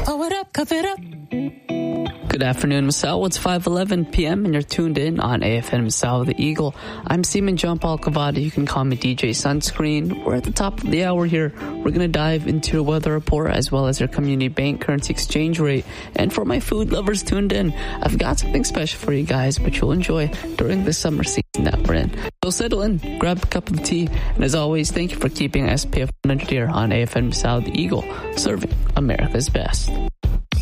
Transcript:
Blow it up, cover it up. Good afternoon, Masao. It's 5:11 p.m. and you're tuned in on AFM Masao the Eagle. I'm Seaman John Paul Cavada. You can call me DJ Sunscreen. We're at the top of the hour here. We're going to dive into your weather report as well as your community bank currency exchange rate. And for my food lovers tuned in, I've got something special for you guys, which you'll enjoy during the summer season that we're in. So settle in, grab a cup of tea, and as always, thank you for keeping SPF 100 here on AFM Masao the Eagle, serving America's best.